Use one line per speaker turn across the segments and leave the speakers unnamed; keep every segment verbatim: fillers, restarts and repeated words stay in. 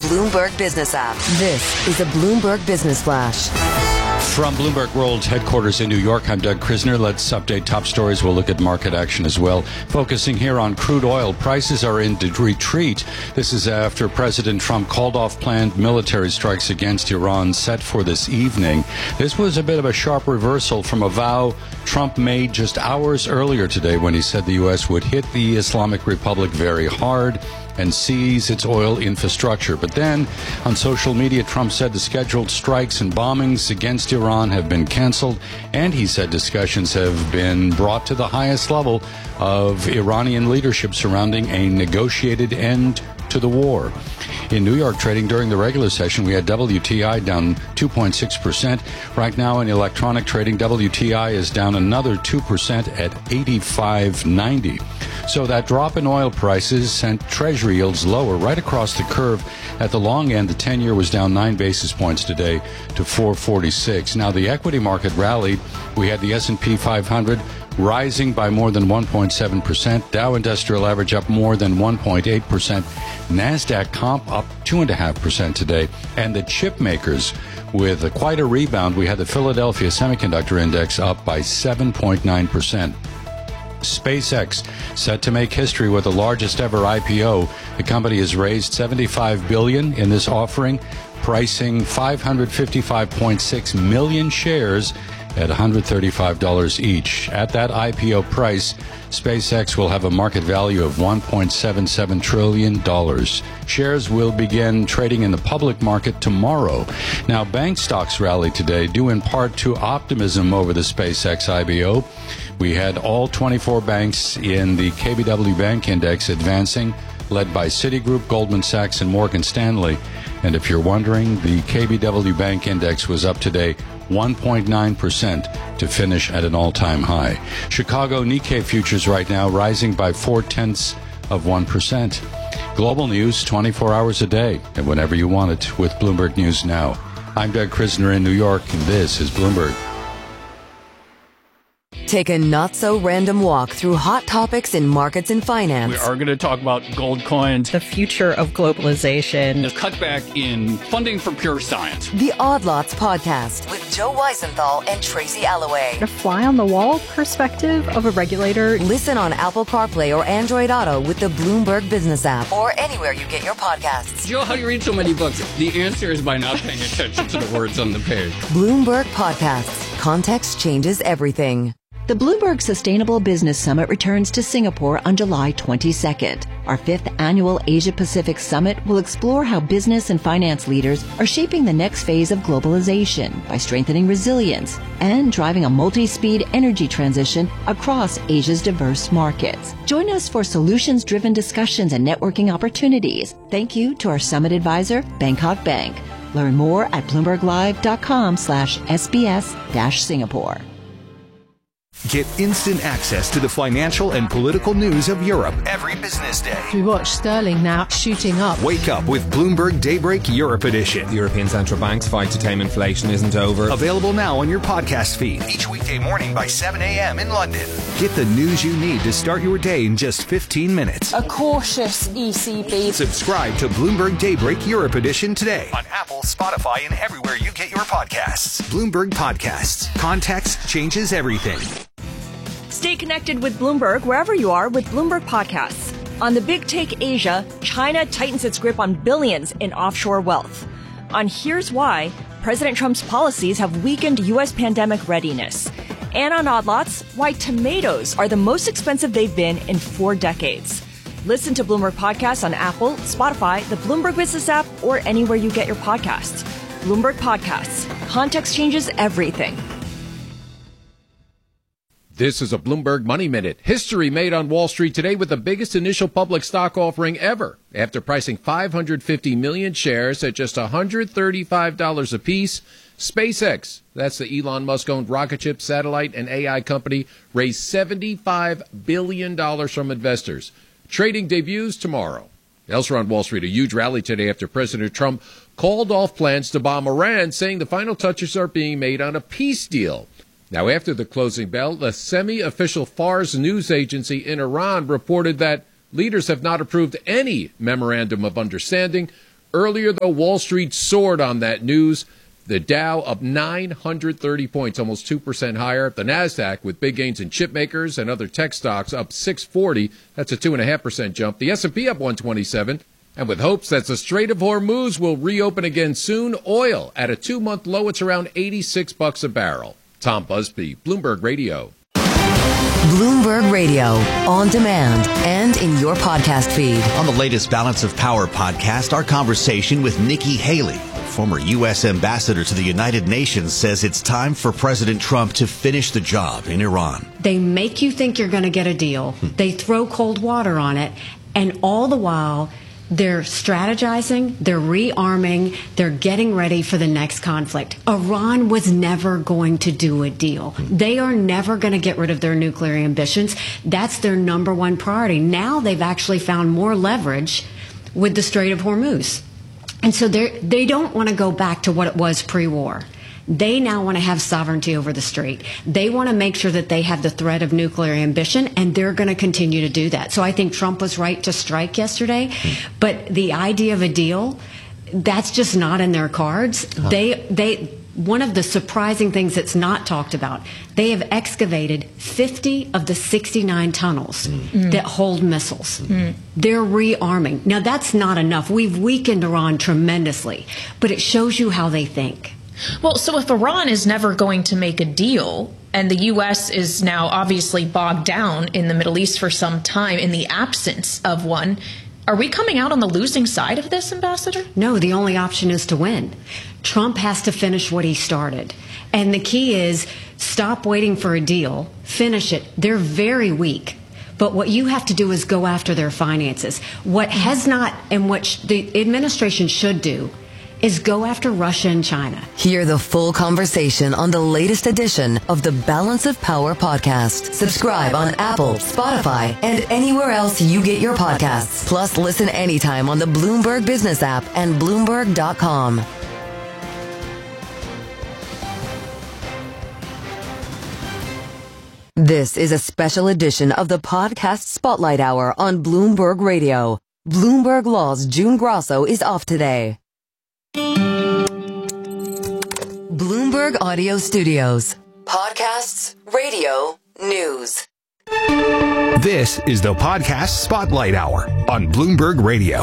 Bloomberg Business app. This is a Bloomberg Business Flash.
From Bloomberg World headquarters in New York, I'm Doug Krisner. Let's update top stories. We'll look at market action as well. Focusing here on crude oil, prices are in retreat. This is after President Trump called off planned military strikes against Iran set for this evening. This was a bit of a sharp reversal from a vow Trump made just hours earlier today when he said the U S would hit the Islamic Republic very hard and seize its oil infrastructure. But then, on social media, Trump said the scheduled strikes and bombings against Iran have been canceled, and he said discussions have been brought to the highest level of Iranian leadership surrounding a negotiated end to the war. In New York trading during the regular session, we had W T I down two point six percent. Right now in electronic trading, W T I is down another two percent at eighty-five ninety. So that drop in oil prices sent Treasury yields lower right across the curve. At the long end, the ten-year was down nine basis points today to four forty-six. Now, the equity market rallied. We had the S and P five hundred rising by more than one point seven percent. Dow Industrial Average up more than one point eight percent. NASDAQ comp up two point five percent today. And the chip makers with a, quite a rebound. We had the Philadelphia Semiconductor Index up by seven point nine percent. SpaceX set to make history with the largest ever I P O. The company has raised seventy-five billion dollars in this offering, pricing five hundred fifty-five point six million shares at one hundred thirty-five dollars each. At that I P O price, SpaceX will have a market value of one point seven seven trillion dollars. Shares will begin trading in the public market tomorrow. Now, bank stocks rallied today due in part to optimism over the SpaceX I B O. We had all twenty-four banks in the K B W Bank Index advancing, led by Citigroup, Goldman Sachs, and Morgan Stanley. And if you're wondering, the K B W Bank Index was up today one point nine percent to finish at an all-time high. Chicago Nikkei futures right now rising by four-tenths of one percent. Global news twenty-four hours a day and whenever you want it with Bloomberg News Now. I'm Doug Krisner in New York, and this is Bloomberg.
Take a not-so-random walk through hot topics in markets and finance.
We are going to talk about gold coins,
the future of globalization,
the cutback in funding for pure science.
The Odd Lots Podcast with Joe Weisenthal and Tracy Alloway.
The fly-on-the-wall perspective of a regulator.
Listen on Apple CarPlay or Android Auto with the Bloomberg Business app or anywhere you get your podcasts.
Joe, how do you read so many books? The answer is by not paying attention to the words on the page.
Bloomberg Podcasts. Context changes everything.
The Bloomberg Sustainable Business Summit returns to Singapore on July twenty-second. Our fifth annual Asia-Pacific Summit will explore how business and finance leaders are shaping the next phase of globalization by strengthening resilience and driving a multi-speed energy transition across Asia's diverse markets. Join us for solutions-driven discussions and networking opportunities. Thank you to our summit advisor, Bangkok Bank. Learn more at bloomberglive.com slash SBS dash Singapore.
Get instant access to the financial and political news of Europe every business day.
We watch sterling now shooting up.
Wake up with Bloomberg Daybreak Europe Edition.
The European Central Bank's fight to tame inflation isn't over.
Available now on your podcast feed each weekday morning by seven a.m. in London. Get the news you need to start your day in just fifteen minutes.
A cautious E C B.
Subscribe to Bloomberg Daybreak Europe Edition today on Apple, Spotify, and everywhere you get your podcasts. Bloomberg Podcasts. Context changes everything.
Stay connected with Bloomberg wherever you are with Bloomberg Podcasts. On the Big Take Asia, China tightens its grip on billions in offshore wealth. On Here's Why, President Trump's policies have weakened U S pandemic readiness. And on Odd Lots, why tomatoes are the most expensive they've been in four decades. Listen to Bloomberg Podcasts on Apple, Spotify, the Bloomberg Business app, or anywhere you get your podcasts. Bloomberg Podcasts. Context changes everything.
This is a Bloomberg Money Minute. History made on Wall Street today with the biggest initial public stock offering ever. After pricing five hundred fifty million shares at just one hundred thirty-five dollars apiece, SpaceX, that's the Elon Musk-owned rocket ship, satellite, and A I company, raised seventy-five billion dollars from investors. Trading debuts tomorrow. Elsewhere on Wall Street, a huge rally today after President Trump called off plans to bomb Iran, saying the final touches are being made on a peace deal. Now, after the closing bell, the semi-official Fars news agency in Iran reported that leaders have not approved any memorandum of understanding, Earlier, though, Wall Street soared on that news. The Dow up nine hundred thirty points, almost two percent higher. The NASDAQ, with big gains in chip makers and other tech stocks, up six forty. That's a two point five percent jump. The S and P up one twenty-seven. And with hopes that the Strait of Hormuz will reopen again soon, oil at a two-month low. It's around eighty-six bucks a barrel. Tom Busby, Bloomberg Radio.
Bloomberg Radio, on demand and in your podcast feed.
On the latest Balance of Power podcast, our conversation with Nikki Haley, former U S ambassador to the United Nations, says it's time for President Trump to finish the job in Iran.
They make you think you're going to get a deal. Hmm. They throw cold water on it, and all the while they're strategizing, they're rearming, they're getting ready for the next conflict. Iran was never going to do a deal. They are never going to get rid of their nuclear ambitions. That's their number one priority. Now they've actually found more leverage with the Strait of Hormuz. And so they they don't want to go back to what it was pre-war. They now want to have sovereignty over the strait. They want to make sure that they have the threat of nuclear ambition, and they're going to continue to do that. So I think Trump was right to strike yesterday, but the idea of a deal, that's just not in their cards. Uh-huh. They they one of the surprising things that's not talked about, they have excavated fifty of the sixty-nine tunnels mm. that hold missiles. Mm. They're rearming. Now, that's not enough. We've weakened Iran tremendously, but it shows you how they think.
Well, so if Iran is never going to make a deal, and the U S is now obviously bogged down in the Middle East for some time in the absence of one, are we coming out on the losing side of this, Ambassador?
No, the only option is to win. Trump has to finish what he started. And the key is stop waiting for a deal, finish it. They're very weak. But what you have to do is go after their finances. What has not, and what sh- the administration should do, is go after Russia and China.
Hear the full conversation on the latest edition of the Balance of Power podcast. Subscribe on Apple, Spotify, and anywhere else you get your podcasts. Plus, listen anytime on the Bloomberg Business app and Bloomberg dot com. This is a special edition of the Podcast Spotlight Hour on Bloomberg Radio. Bloomberg Law's June Grosso is off today. Bloomberg Audio Studios. Podcasts, radio, news.
This is the Podcast Spotlight Hour on Bloomberg Radio.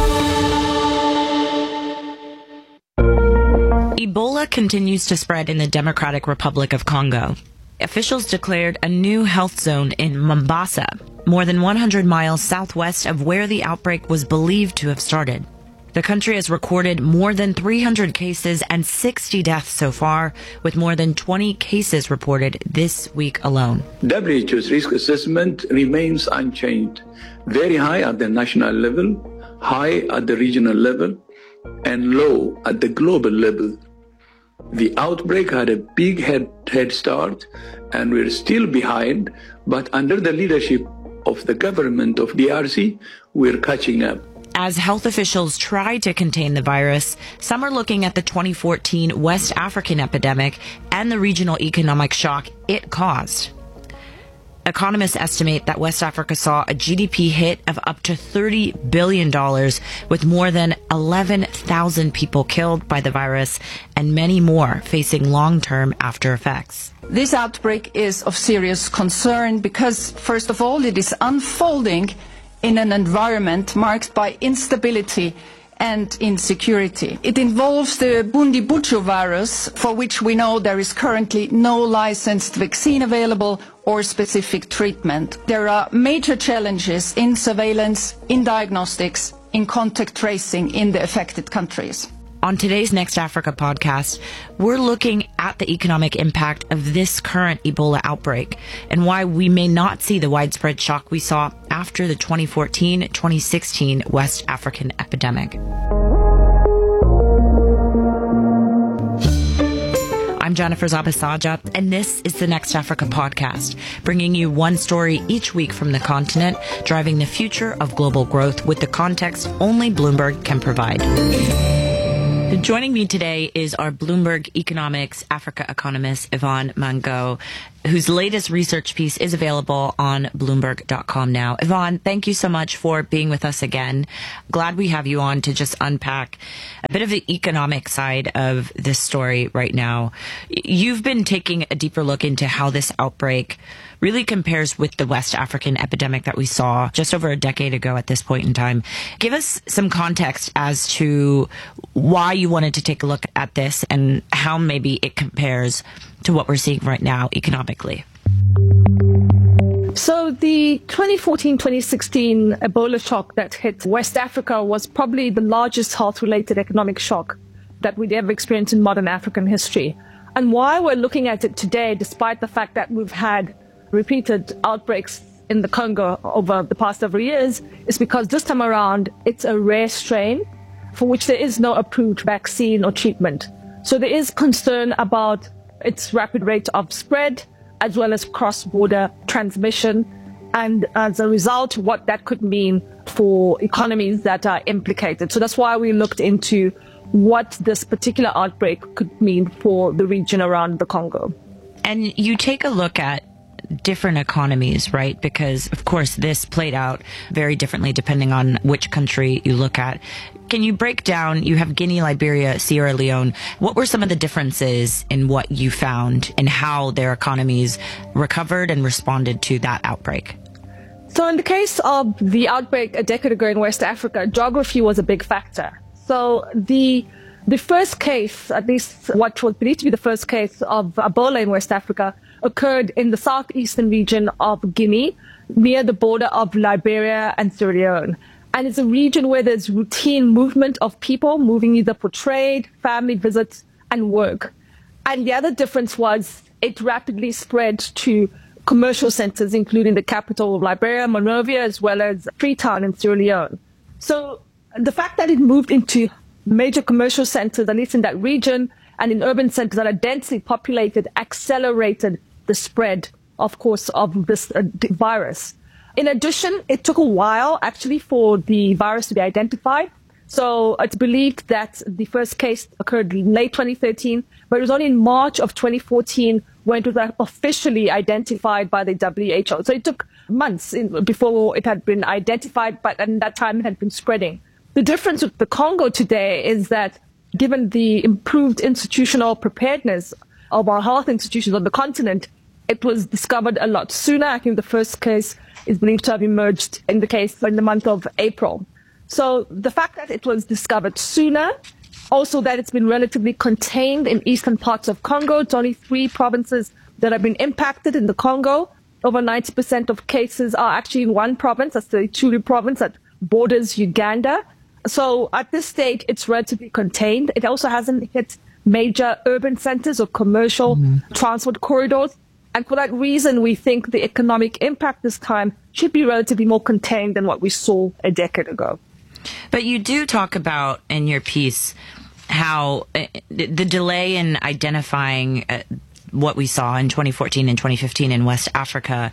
Ebola continues to spread in the Democratic Republic of Congo. Officials declared a new health zone in Mombasa, more than one hundred miles southwest of where the outbreak was believed to have started. The country has recorded more than three hundred cases and sixty deaths so far, with more than twenty cases reported this week alone.
W H O's risk assessment remains unchanged. Very high at the national level, high at the regional level, and low at the global level. The outbreak had a big head, head start, and we're still behind, but under the leadership of the government of D R C, we're catching up.
As health officials try to contain the virus, some are looking at the twenty fourteen West African epidemic and the regional economic shock it caused. Economists estimate that West Africa saw a G D P hit of up to thirty billion dollars, with more than eleven thousand people killed by the virus and many more facing long-term after effects.
This outbreak is of serious concern because, first of all, it is unfolding in an environment marked by instability and insecurity. It involves the Bundibugyo virus, for which we know there is currently no licensed vaccine available or specific treatment. There are major challenges in surveillance, in diagnostics, in contact tracing in the affected countries.
On today's Next Africa podcast, we're looking at the economic impact of this current Ebola outbreak and why we may not see the widespread shock we saw after the twenty fourteen twenty sixteen West African epidemic. I'm Jennifer Zabasaja, and this is the Next Africa podcast, bringing you one story each week from the continent, driving the future of global growth with the context only Bloomberg can provide. Joining me today is our Bloomberg Economics Africa economist, Yvonne Mango, whose latest research piece is available on Bloomberg dot com now. Yvonne, thank you so much for being with us again. Glad we have you on to just unpack a bit of the economic side of this story right now. You've been taking a deeper look into how this outbreak really compares with the West African epidemic that we saw just over a decade ago at this point in time. Give us some context as to why you wanted to take a look at this and how maybe it compares to what we're seeing right now economically.
So the twenty fourteen twenty sixteen Ebola shock that hit West Africa was probably the largest health-related economic shock that we'd ever experienced in modern African history. And why we're looking at it today, despite the fact that we've had repeated outbreaks in the Congo over the past several years, is because this time around it's a rare strain for which there is no approved vaccine or treatment. So there is concern about its rapid rate of spread as well as cross-border transmission, and as a result what that could mean for economies that are implicated. So that's why we looked into what this particular outbreak could mean for the region around the Congo.
And you take a look at different economies, right? Because, of course, this played out very differently depending on which country you look at. Can you break down, you have Guinea, Liberia, Sierra Leone. What were some of the differences in what you found and how their economies recovered and responded to that outbreak?
So in the case of the outbreak a decade ago in West Africa, geography was a big factor. So the the first case, at least what was believed to be the first case of Ebola in West Africa, occurred in the southeastern region of Guinea, near the border of Liberia and Sierra Leone. And it's a region where there's routine movement of people moving either for trade, family visits, and work. And the other difference was it rapidly spread to commercial centers, including the capital of Liberia, Monrovia, as well as Freetown in Sierra Leone. So the fact that it moved into major commercial centers, at least in that region, and in urban centers that are densely populated, accelerated the spread, of course, of this uh, virus. In addition, it took a while, actually, for the virus to be identified. So it's believed that the first case occurred in late twenty thirteen, but it was only in March of twenty fourteen when it was officially identified by the W H O. So it took months in, before it had been identified, but at that time it had been spreading. The difference with the Congo today is that given the improved institutional preparedness of our health institutions on the continent, it was discovered a lot sooner. I think the first case is believed to have emerged in the case in the month of April. So the fact that it was discovered sooner, also that it's been relatively contained in eastern parts of Congo. It's only three provinces that have been impacted in the Congo. Over ninety percent of cases are actually in one province, that's the Ituri province that borders Uganda. So at this stage, it's relatively contained. It also hasn't hit major urban centers or commercial mm-hmm. transport corridors. And for that reason, we think the economic impact this time should be relatively more contained than what we saw a decade ago.
But you do talk about in your piece how uh, the delay in identifying uh, what we saw in twenty fourteen and twenty fifteen in West Africa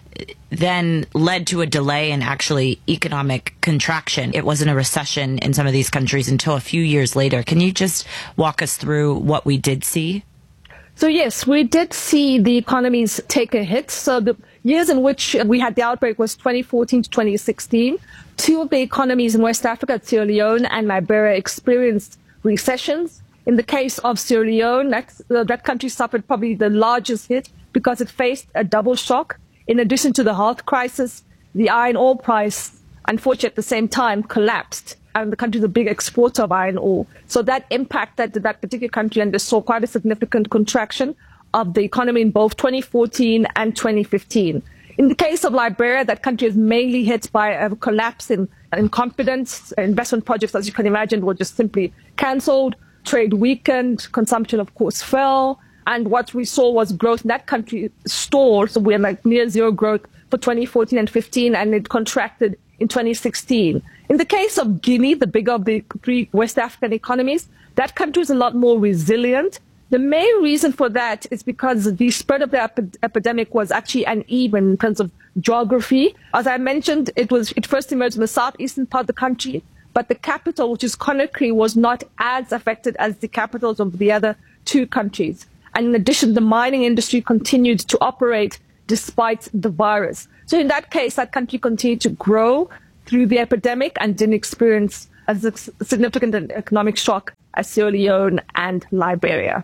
then led to a delay in actually economic contraction. It wasn't a recession in some of these countries until a few years later. Can you just walk us through what we did see?
So yes, we did see the economies take a hit. So the years in which we had the outbreak was twenty fourteen to twenty sixteen. Two of the economies in West Africa, Sierra Leone and Liberia, experienced recessions. In the case of Sierra Leone, that, uh, that country suffered probably the largest hit because it faced a double shock. In addition to the health crisis, the iron ore price, unfortunately at the same time, collapsed. And the country is a big exporter of iron ore. So that impacted that particular country, and they saw quite a significant contraction of the economy in both twenty fourteen and twenty fifteen. In the case of Liberia, that country is mainly hit by a collapse in, in confidence. Investment projects, as you can imagine, were just simply cancelled. Trade weakened. Consumption, of course, fell. And what we saw was growth in that country stalled. So we're like near zero growth for twenty fourteen and fifteen, and it contracted in twenty sixteen. In the case of Guinea, the bigger of the three West African economies, that country is a lot more resilient. The main reason for that is because the spread of the ep- epidemic was actually uneven in terms of geography. As I mentioned, it was it first emerged in the southeastern part of the country, but the capital, which is Conakry, was not as affected as the capitals of the other two countries. And in addition, the mining industry continued to operate despite the virus. So in that case, that country continued to grow through the epidemic and didn't experience a significant economic shock as Sierra Leone and Liberia.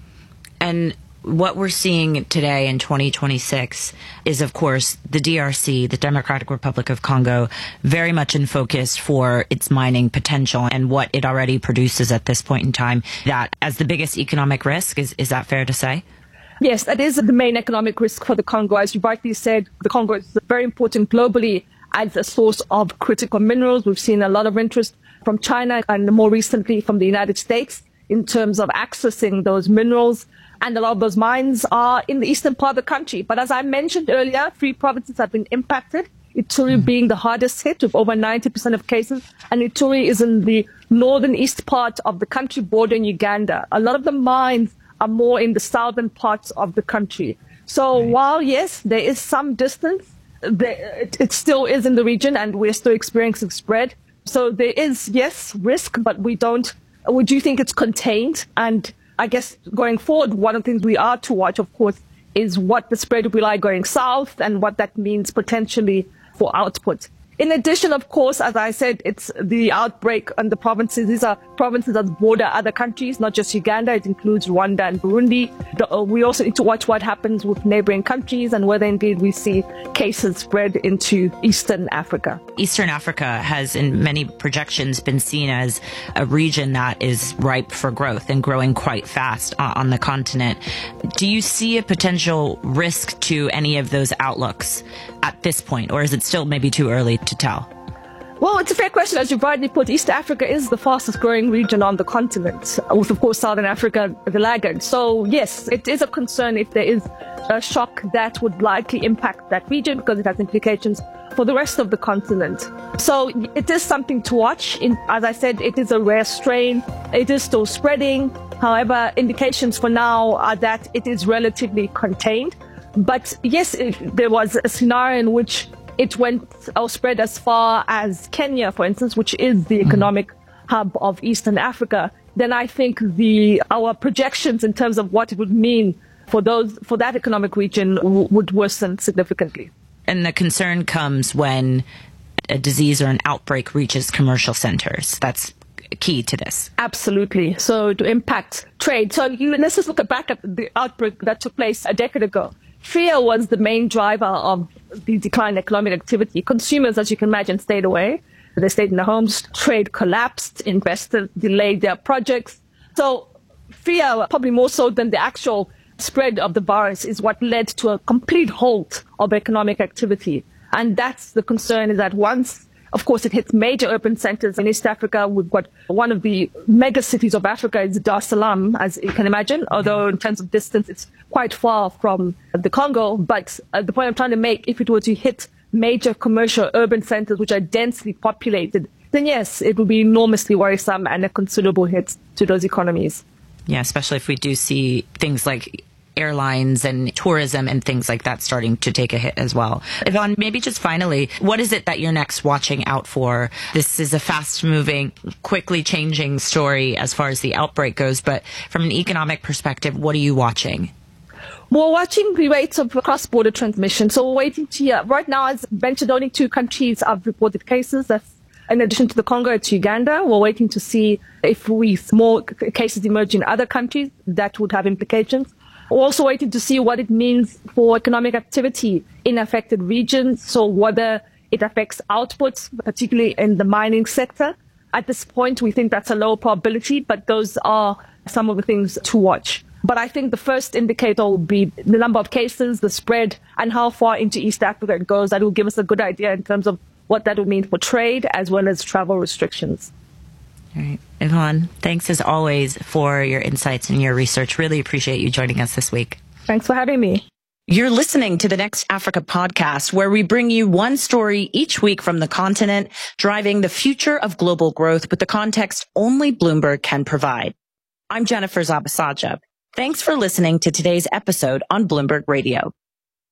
And what we're seeing today in twenty twenty-six is, of course, the D R C, the Democratic Republic of Congo, very much in focus for its mining potential and what it already produces at this point in time. That as the biggest economic risk, is, is that fair to say?
Yes, that is the main economic risk for the Congo. As you rightly said, the Congo is very important globally as a source of critical minerals. We've seen a lot of interest from China and more recently from the United States in terms of accessing those minerals. And a lot of those mines are in the eastern part of the country. But as I mentioned earlier, three provinces have been impacted, Ituri mm. being the hardest hit with over ninety percent of cases. And Ituri is in the northern east part of the country bordering Uganda. A lot of the mines are more in the southern parts of the country. So right. while, yes, there is some distance, there, it, it still is in the region and we're still experiencing spread. So there is, yes, risk, but we don't, we do think it's contained. And I guess going forward, one of the things we are to watch, of course, is what the spread will be like going south and what that means potentially for output. In addition, of course, as I said, it's the outbreak on the provinces. These are provinces that border other countries, not just Uganda. It includes Rwanda and Burundi. The, uh, we also need to watch what happens with neighboring countries and whether indeed we see cases spread into Eastern Africa.
Eastern Africa has, in many projections, been seen as a region that is ripe for growth and growing quite fast uh, on the continent. Do you see a potential risk to any of those outlooks at this point, or is it still maybe too early to tell?
Well, it's a fair question. As you rightly put, East Africa is the fastest growing region on the continent, with, of course, Southern Africa the laggard. So, yes, it is a concern if there is a shock that would likely impact that region because it has implications for the rest of the continent. So it is something to watch. In, as I said, it is a rare strain. It is still spreading. However, indications for now are that it is relatively contained. But yes, if there was a scenario in which it went or spread as far as Kenya, for instance, which is the economic hub of Eastern Africa, then I think the our projections in terms of what it would mean for those for that economic region w- would worsen significantly.
And the concern comes when a disease or an outbreak reaches commercial centers. That's key to this.
Absolutely. So to impact trade. So you, let's just look back at the outbreak that took place a decade ago. Fear was the main driver of the decline in economic activity. Consumers, as you can imagine, stayed away. They stayed in their homes. Trade collapsed. Investors delayed their projects. So fear, probably more so than the actual spread of the virus, is what led to a complete halt of economic activity. And that's the concern, is that once, of course, it hits major urban centers in East Africa. We've got one of the mega cities of Africa is Dar es Salaam, as you can imagine, although in terms of distance, it's quite far from the Congo. But uh, the point I'm trying to make, if it were to hit major commercial urban centers, which are densely populated, then yes, it would be enormously worrisome and a considerable hit to those economies.
Yeah, especially if we do see things like airlines and tourism and things like that starting to take a hit as well. Yvonne, maybe just finally, what is it that you're next watching out for? This is a fast-moving, quickly changing story as far as the outbreak goes, but from an economic perspective, what are you watching?
We're watching the rates of cross-border transmission. So we're waiting to hear. Right now, as mentioned, only two countries have reported cases. That's in addition to the Congo, it's Uganda. We're waiting to see if we more cases emerge in other countries that would have implications. We're also waiting to see what it means for economic activity in affected regions. So whether it affects outputs, particularly in the mining sector. At this point, we think that's a low probability, but those are some of the things to watch. But I think the first indicator will be the number of cases, the spread, and how far into East Africa it goes. That will give us a good idea in terms of what that will mean for trade as well as travel restrictions.
All right. Yvonne, thanks as always for your insights and your research. Really appreciate you joining us this week.
Thanks for having me.
You're listening to the Next Africa podcast, where we bring you one story each week from the continent, driving the future of global growth with the context only Bloomberg can provide. I'm Jennifer Zabasajab. Thanks for listening to today's episode on Bloomberg Radio.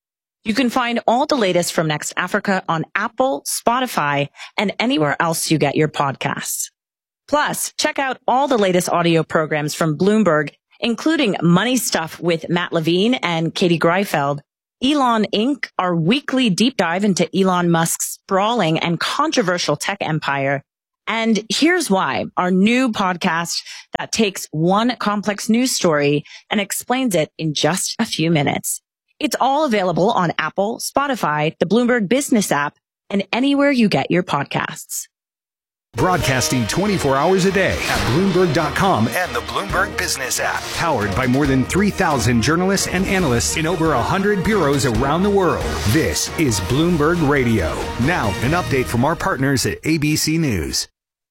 You can find all the latest from Next Africa on Apple, Spotify, and anywhere else you get your podcasts. Plus, check out all the latest audio programs from Bloomberg, including Money Stuff with Matt Levine and Katie Greifeld, Elon Incorporated, our weekly deep dive into Elon Musk's sprawling and controversial tech empire, and Here's Why, our new podcast that takes one complex news story and explains it in just a few minutes. It's all available on Apple, Spotify, the Bloomberg Business app, and anywhere you get your podcasts.
Broadcasting twenty-four hours a day at Bloomberg dot com and the Bloomberg Business app. Powered by more than three thousand journalists and analysts in over one hundred bureaus around the world. This is Bloomberg Radio. Now, an update from our partners at A B C News.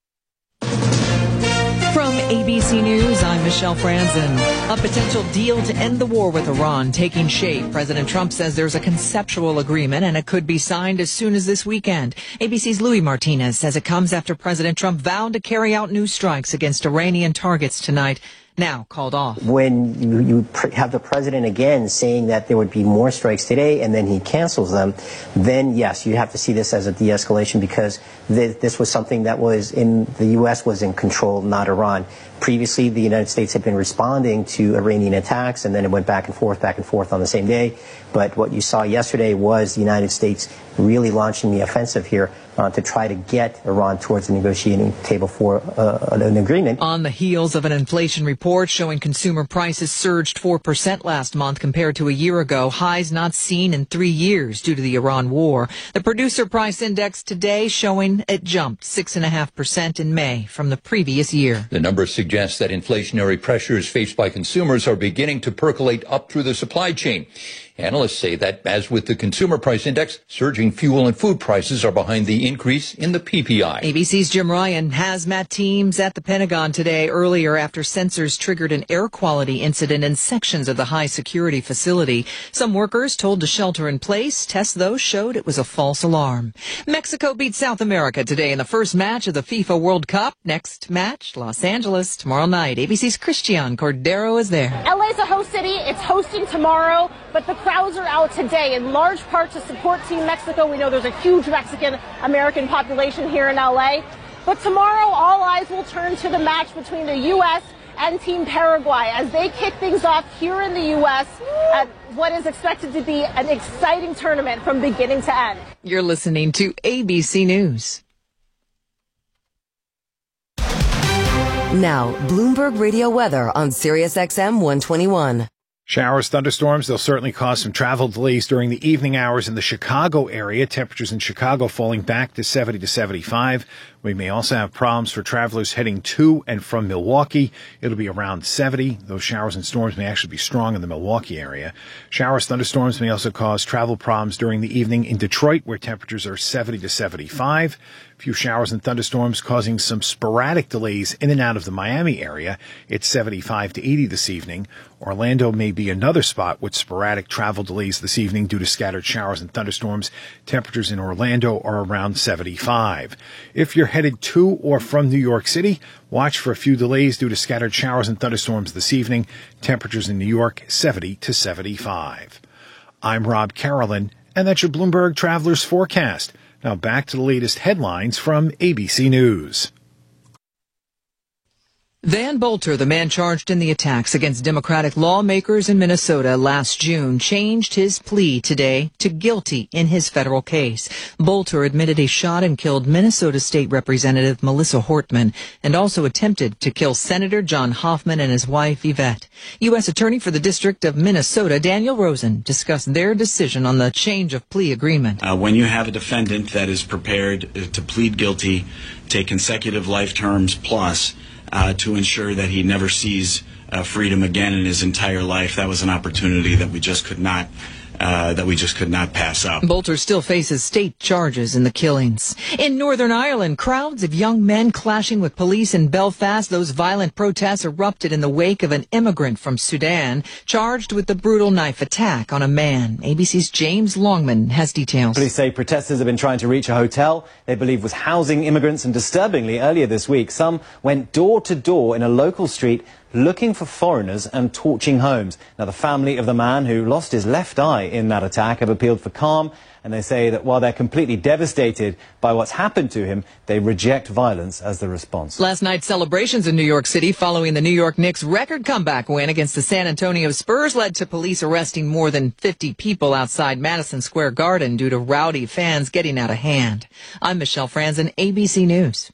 From A B C News, I'm Michelle Franzen. A potential deal to end the war with Iran taking shape. President Trump says there's a conceptual agreement and it could be signed as soon as this weekend. A B C's Louis Martinez says it comes after President Trump vowed to carry out new strikes against Iranian targets tonight, now called off.
When you, you pr- have the president again saying that there would be more strikes today and then he cancels them, then yes, you have to see this as a de-escalation because th- this was something that was in the U S was in control, not Iran. Previously, the United States had been responding to Iranian attacks, and then it went back and forth, back and forth on the same day. But what you saw yesterday was the United States really launching the offensive here uh, to try to get Iran towards the negotiating table for uh, an agreement.
On the heels of an inflation report showing consumer prices surged four percent last month compared to a year ago, highs not seen in three years due to the Iran war. The producer price index today showing it jumped six point five percent in May from the previous year.
The numbers suggests that inflationary pressures faced by consumers are beginning to percolate up through the supply chain. Analysts say that, as with the consumer price index, surging fuel and food prices are behind the increase in the P P I.
A B C's Jim Ryan. Hazmat teams at the Pentagon today earlier after sensors triggered an air quality incident in sections of the high security facility. Some workers told to shelter in place. Tests, though, showed it was a false alarm. Mexico beat South America today in the first match of the FIFA World Cup. Next match, Los Angeles tomorrow night. A B C's Christian Cordero is there.
L A's a host city. It's hosting tomorrow, but the crowds are out today in large part to support Team Mexico. We know there's a huge Mexican-American population here in L A. But tomorrow, all eyes will turn to the match between the U S and Team Paraguay as they kick things off here in the U S at what is expected to be an exciting tournament from beginning to end.
You're listening to A B C News.
Now, Bloomberg Radio weather on Sirius X M one twenty-one.
Showers, thunderstorms, they'll certainly cause some travel delays during the evening hours in the Chicago area. Temperatures in Chicago falling back to seventy to seventy-five. We may also have problems for travelers heading to and from Milwaukee. It'll be around seventy. Those showers and storms may actually be strong in the Milwaukee area. Showers, thunderstorms may also cause travel problems during the evening in Detroit, where temperatures are seventy to seventy-five. A few showers and thunderstorms causing some sporadic delays in and out of the Miami area. It's seventy-five to eighty this evening. Orlando may be another spot with sporadic travel delays this evening due to scattered showers and thunderstorms. Temperatures in Orlando are around seventy-five. If you're headed to or from New York City, watch for a few delays due to scattered showers and thunderstorms this evening. Temperatures in New York, seventy to seventy-five. I'm Rob Carolyn, and that's your Bloomberg Travelers Forecast. Now back to the latest headlines from A B C News.
Van Bolter, the man charged in the attacks against Democratic lawmakers in Minnesota last June, changed his plea today to guilty in his federal case. Bolter admitted he shot and killed Minnesota State Representative Melissa Hortman and also attempted to kill Senator John Hoffman and his wife Yvette. U S Attorney for the District of Minnesota, Daniel Rosen, discussed their decision on the change of plea agreement.
Uh, when you have a defendant that is prepared to plead guilty, take consecutive life terms plus, Uh, to ensure that he never sees uh, freedom again in his entire life. That was an opportunity that we just could not uh, that we just could not pass up.
Bolter still faces state charges in the killings. In Northern Ireland, crowds of young men clashing with police in Belfast. Those violent protests erupted in the wake of an immigrant from Sudan charged with the brutal knife attack on a man. A B C's James Longman has details.
Police say protesters have been trying to reach a hotel they believe was housing immigrants, and disturbingly, earlier this week, some went door to door in a local street looking for foreigners and torching homes. Now, the family of the man who lost his left eye in that attack have appealed for calm, and they say that while they're completely devastated by what's happened to him, they reject violence as the response.
Last night's celebrations in New York City following the New York Knicks' record comeback win against the San Antonio Spurs led to police arresting more than fifty people outside Madison Square Garden due to rowdy fans getting out of hand. I'm Michelle Franzen, A B C News.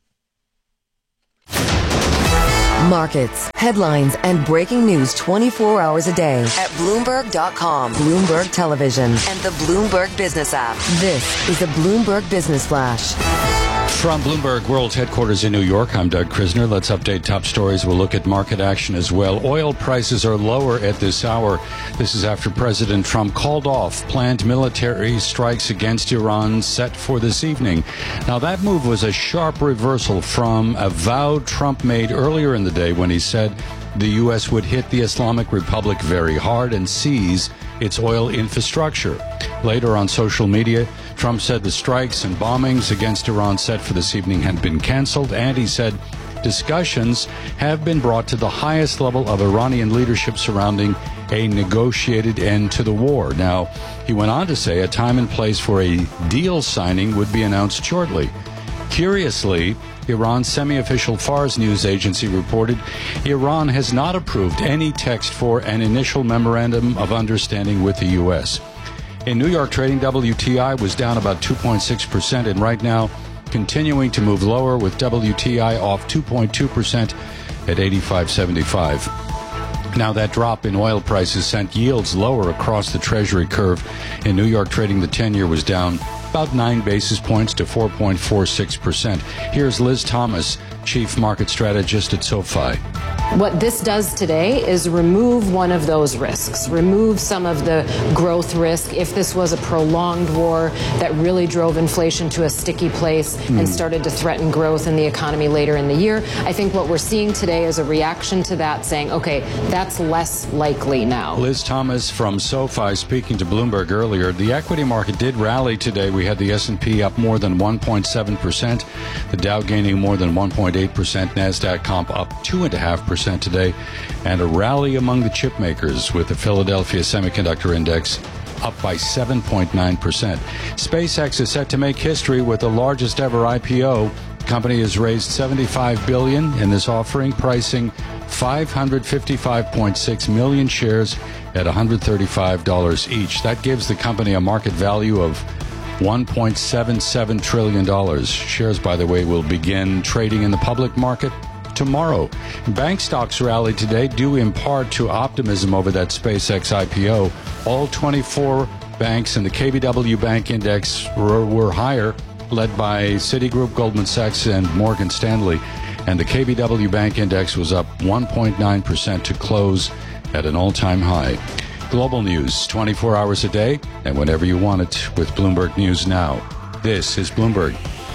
Markets, headlines, and breaking news twenty-four hours a day at Bloomberg dot com, Bloomberg Television, and the Bloomberg Business app. This is the Bloomberg Business Flash.
From Bloomberg World Headquarters in New York, I'm Doug Krisner. Let's update top stories. We'll look at market action as well. Oil prices are lower at this hour. This is after President Trump called off planned military strikes against Iran set for this evening. Now, that move was a sharp reversal from a vow Trump made earlier in the day when he said the U S would hit the Islamic Republic very hard and seize its oil infrastructure. Later on social media, Trump said the strikes and bombings against Iran set for this evening had been canceled, and he said discussions have been brought to the highest level of Iranian leadership surrounding a negotiated end to the war. Now, he went on to say a time and place for a deal signing would be announced shortly. Curiously, Iran's semi-official Fars news agency reported Iran has not approved any text for an initial memorandum of understanding with the U S. In New York trading, W T I was down about two point six percent, and right now continuing to move lower with W T I off two point two percent at eighty-five seventy-five. Now, that drop in oil prices sent yields lower across the Treasury curve. In New York trading, the ten-year was down about nine basis points to four point four six percent. Here's Liz Thomas, Chief Market Strategist at SoFi.
What this does today is remove one of those risks, remove some of the growth risk. If this was a prolonged war that really drove inflation to a sticky place mm. and started to threaten growth in the economy later in the year, I think what we're seeing today is a reaction to that, saying, okay, that's less likely now.
Liz Thomas from SoFi speaking to Bloomberg earlier. The equity market did rally today. We had the S and P up more than one point seven percent, the Dow gaining more than one point eight percent, NASDAQ comp up two point five percent today, and a rally among the chip makers with the Philadelphia Semiconductor Index up by seven point nine percent. SpaceX is set to make history with the largest ever I P O. The company has raised seventy-five billion dollars in this offering, pricing five hundred fifty-five point six million shares at one hundred thirty-five dollars each. That gives the company a market value of one point seven seven trillion dollars. Shares, by the way, will begin trading in the public market tomorrow. Bank stocks rallied today due in part to optimism over that SpaceX I P O. All twenty-four banks in the K B W Bank Index were, were higher, led by Citigroup, Goldman Sachs, and Morgan Stanley. And the K B W Bank Index was up one point nine percent to close at an all-time high. Global news, twenty-four hours a day, and whenever you want it with Bloomberg News Now. This is Bloomberg.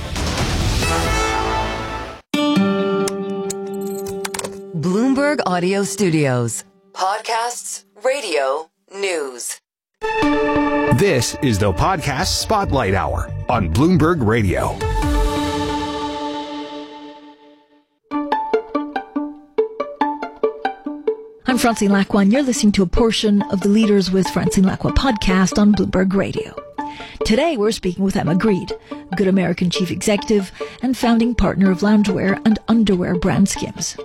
Bloomberg Audio Studios. Podcasts, radio, news.
This is the Podcast Spotlight Hour on Bloomberg Radio.
I'm Francine Lacqua, and you're listening to a portion of the Leaders with Francine Lacqua podcast on Bloomberg Radio. Today, we're speaking with Emma Grede, Good American Chief Executive and founding partner of loungewear and underwear brand Skims.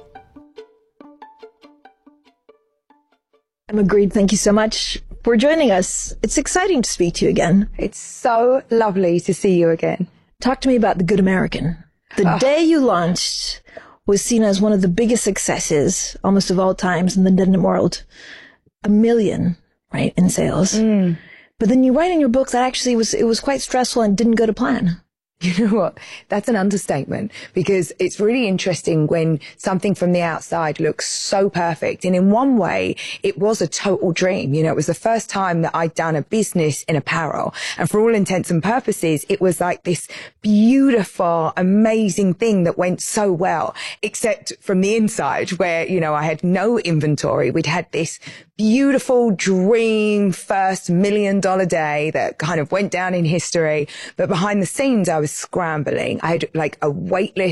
Emma Grede, thank you so much for joining us. It's exciting to speak to you again.
It's so lovely to see you again.
Talk to me about the Good American. The oh. day you launched was seen as one of the biggest successes, almost of all times, in the denim world. A million, right, in sales.
Mm.
But then you write in your book that actually was it was quite stressful and didn't go to plan.
You know what? That's an understatement, because it's really interesting when something from the outside looks so perfect. And in one way, it was a total dream. You know, it was the first time that I'd done a business in apparel. And for all intents and purposes, it was like this beautiful, amazing thing that went so well, except from the inside where, you know, I had no inventory. We'd had this beautiful dream first million dollar day that kind of went down in history. But behind the scenes, I was scrambling. I had like a wait list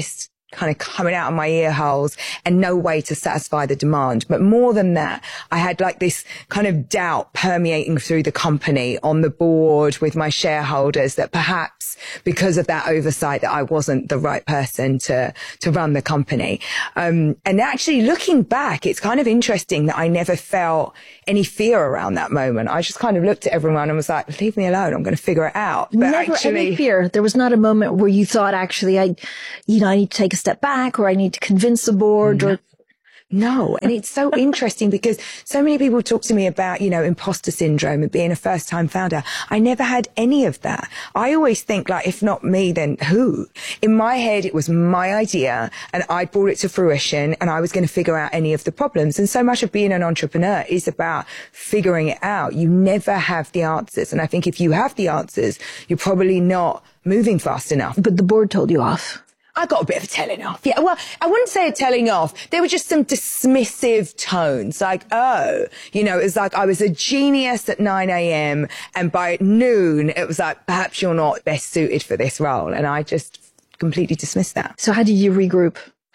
kind of coming out of my ear holes and no way to satisfy the demand. But more than that, I had like this kind of doubt permeating through the company, on the board, with my shareholders, that perhaps because of that oversight that I wasn't the right person to, to run the company. Um, and actually looking back, it's kind of interesting that I never felt any fear around that moment. I just kind of looked at everyone and was like, leave me alone. I'm going to figure it out. But
Never
actually,
any fear. There was not a moment where you thought, actually, I, you know, I need to take a step back, or I need to convince the board, or
no. And it's so interesting because so many people talk to me about, you know, imposter syndrome and being a first time founder. I never had any of that. I always think, like, if not me, then who? In my head, it was my idea and I brought it to fruition and I was going to figure out any of the problems. And so much of being an entrepreneur is about figuring it out. You never have the answers. And I think if you have the answers, you're probably not moving fast enough.
But the board told you off.
I got a bit of a telling off. Yeah, well, I wouldn't say a telling off. There were just some dismissive tones, like, oh, you know, it was like I was a genius at nine a.m. and by noon, it was like, perhaps you're not best suited for this role. And I just completely dismissed that.
So how did you regroup?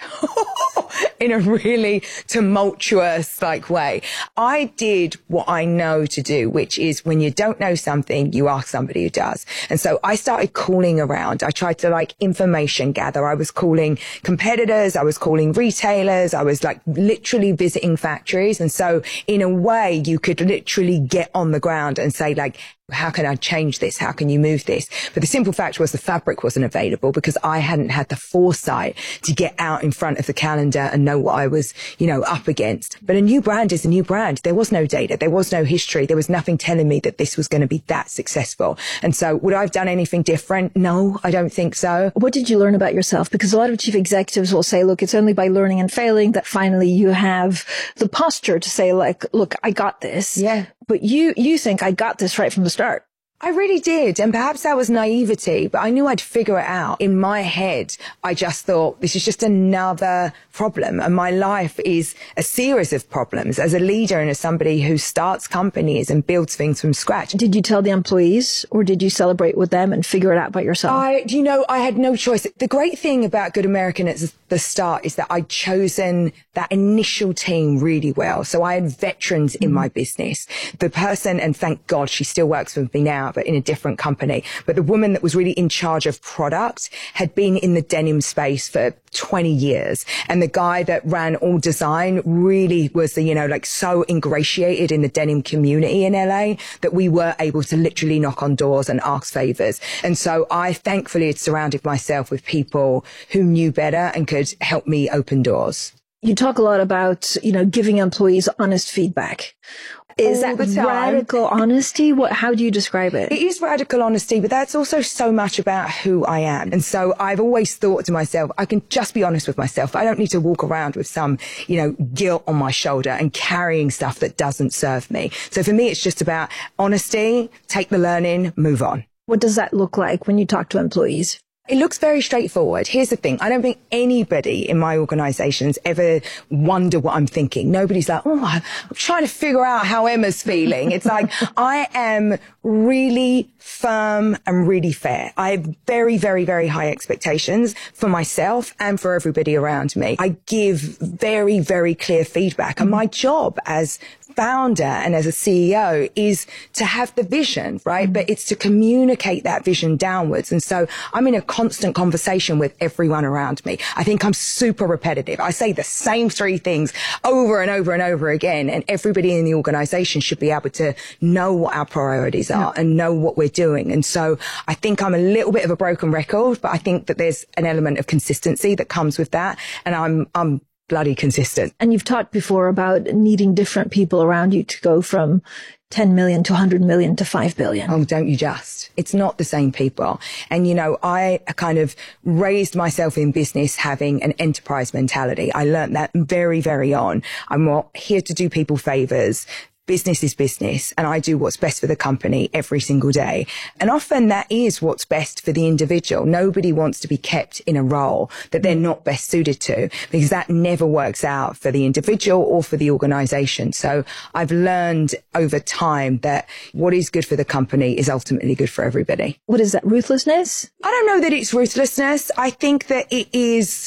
In a really tumultuous like way. I did what I know to do, which is when you don't know something, you ask somebody who does. And so I started calling around. I tried to like information gather. I was calling competitors. I was calling retailers. I was like literally visiting factories. And so in a way, you could literally get on the ground and say like, how can I change this? How can you move this? But the simple fact was the fabric wasn't available because I hadn't had the foresight to get out in front of the calendar and know what I was, you know, up against. But a new brand is a new brand. There was no data. There was no history. There was nothing telling me that this was going to be that successful. And so would I have done anything different? No, I don't think so.
What did you learn about yourself? Because a lot of chief executives will say, look, it's only by learning and failing that finally you have the posture to say like, look, I got this.
Yeah.
But you, you think I got this right from the start.
I really did. And perhaps that was naivety, but I knew I'd figure it out. In my head, I just thought this is just another problem. And my life is a series of problems as a leader and as somebody who starts companies and builds things from scratch.
Did you tell the employees or did you celebrate with them and figure it out by yourself?
I, you know, I had no choice. The great thing about Good American at the start is that I'd chosen that initial team really well. So I had veterans in my business. The person, and thank God she still works with me now, but in a different company. But the woman that was really in charge of product had been in the denim space for twenty years. And the guy that ran all design really was the, you know, like so ingratiated in the denim community in L A that we were able to literally knock on doors and ask favors. And so I thankfully had surrounded myself with people who knew better and could help me open doors.
You talk a lot about, you know, giving employees honest feedback. Is that radical honesty? What, how do you describe it?
It is radical honesty, but that's also so much about who I am. And so I've always thought to myself, I can just be honest with myself. I don't need to walk around with some, you know, guilt on my shoulder and carrying stuff that doesn't serve me. So for me, it's just about honesty, take the learning, move on.
What does that look like when you talk to employees?
It looks very straightforward. Here's the thing. I don't think anybody in my organizations ever wonder what I'm thinking. Nobody's like, oh, I'm trying to figure out how Emma's feeling. It's like, I am really firm and really fair. I have very, very, very high expectations for myself and for everybody around me. I give very, very clear feedback. And my job as founder and as a C E O is to have the vision, right? But it's to communicate that vision downwards. And so I'm in a constant conversation with everyone around me. I think I'm super repetitive. I say the same three things over and over and over again. And everybody in the organization should be able to know what our priorities are yeah. and know what we're doing. And so I think I'm a little bit of a broken record, but I think that there's an element of consistency that comes with that. And I'm, I'm, bloody consistent.
And you've talked before about needing different people around you to go from ten million to one hundred million to five billion.
Oh, don't you just? It's not the same people. And, you know, I kind of raised myself in business having an enterprise mentality. I learned that very, very on. I'm not here to do people favors. Business is business, and I do what's best for the company every single day. And often that is what's best for the individual. Nobody wants to be kept in a role that they're not best suited to, because that never works out for the individual or for the organization. So I've learned over time that what is good for the company is ultimately good for everybody.
What is that, ruthlessness?
I don't know that it's ruthlessness. I think that it is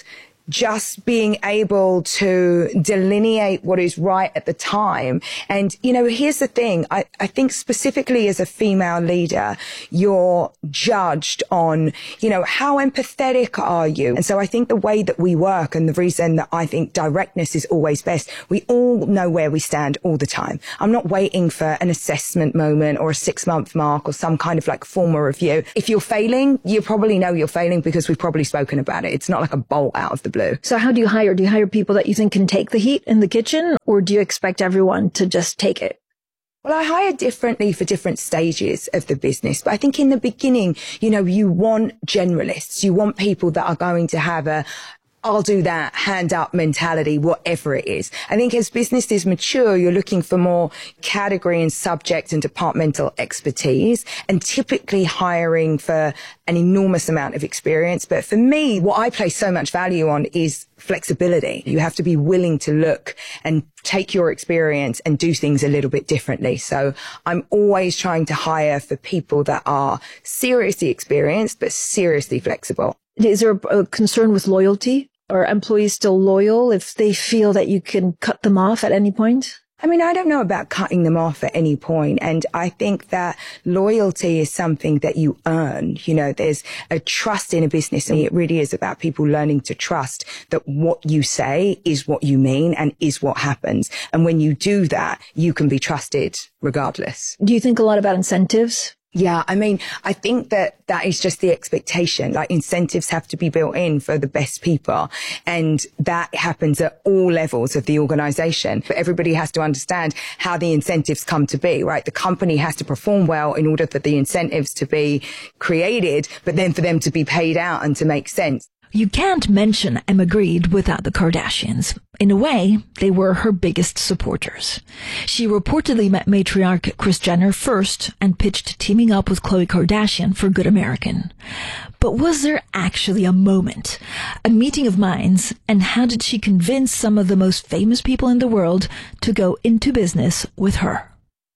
just being able to delineate what is right at the time. And, you know, here's the thing. I, I think specifically as a female leader, you're judged on, you know, how empathetic are you? And so I think the way that we work, and the reason that I think directness is always best, we all know where we stand all the time. I'm not waiting for an assessment moment or a six month mark or some kind of like formal review. If you're failing, you probably know you're failing because we've probably spoken about it. It's not like a bolt out of the blue.
So how do you hire? Do you hire people that you think can take the heat in the kitchen, or do you expect everyone to just take it?
Well, I hire differently for different stages of the business. But I think in the beginning, you know, you want generalists. You want people that are going to have a, I'll do that, hand up mentality, whatever it is. I think as businesses mature, you're looking for more category and subject and departmental expertise, and typically hiring for an enormous amount of experience. But for me, what I place so much value on is flexibility. You have to be willing to look and take your experience and do things a little bit differently. So I'm always trying to hire for people that are seriously experienced, but seriously flexible.
Is there a concern with loyalty? Are employees still loyal if they feel that you can cut them off at any point?
I mean, I don't know about cutting them off at any point. And I think that loyalty is something that you earn. You know, there's a trust in a business, and it really is about people learning to trust that what you say is what you mean and is what happens. And when you do that, you can be trusted regardless.
Do you think a lot about incentives?
Yeah, I mean, I think that that is just the expectation. Like, incentives have to be built in for the best people. And that happens at all levels of the organization. But everybody has to understand how the incentives come to be, right? The company has to perform well in order for the incentives to be created, but then for them to be paid out and to make sense.
You can't mention Emma Grede without the Kardashians. In a way, they were her biggest supporters. She reportedly met matriarch Kris Jenner first and pitched teaming up with Khloe Kardashian for Good American. But was there actually a moment, a meeting of minds, and how did she convince some of the most famous people in the world to go into business with her?